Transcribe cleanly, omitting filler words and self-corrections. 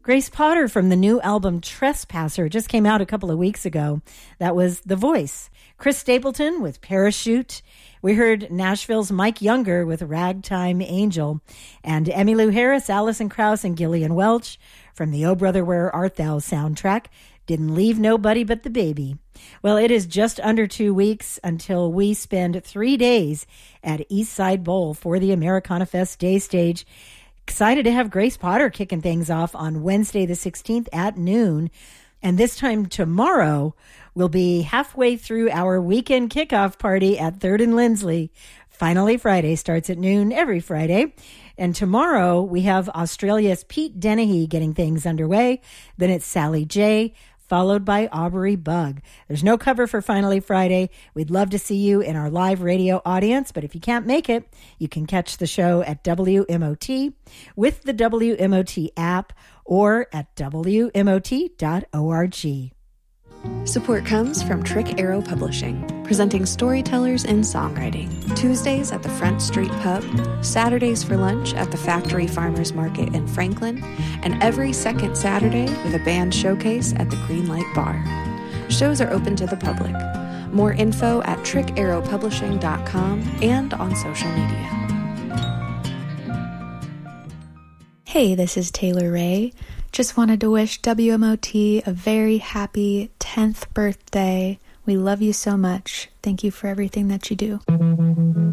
Grace Potter from the new album Trespasser just came out a couple of weeks ago. That was The Voice. Chris Stapleton with Parachute. We heard Nashville's Mike Younger with Ragtime Angel. And Emmylou Harris, Alison Krauss, and Gillian Welch from the Oh Brother Where Art Thou soundtrack. Didn't leave nobody but the baby. Well, it is just under 2 weeks until we spend 3 days at Eastside Bowl for the Americana Fest Day Stage. Excited to have Grace Potter kicking things off on Wednesday the 16th at noon. And this time tomorrow, we'll be halfway through our weekend kickoff party at 3rd and Lindsley. Finally Friday starts at noon every Friday. And tomorrow, we have Australia's Pete Dennehy getting things underway. Then it's Sally J., followed by Aubrey Bug. There's no cover for Finally Friday. We'd love to see you in our live radio audience, but if you can't make it, you can catch the show at WMOT with the WMOT app or at WMOT.org. Support comes from Trick Arrow Publishing, presenting storytellers in songwriting. Tuesdays at the Front Street Pub, Saturdays for lunch at the Factory Farmers Market in Franklin, and every second Saturday with a band showcase at the Greenlight Bar. Shows are open to the public. More info at trickarrowpublishing.com and on social media. Hey, this is Taylor Ray. Just wanted to wish WMOT a very happy 10th birthday. We love you so much. Thank you for everything that you do.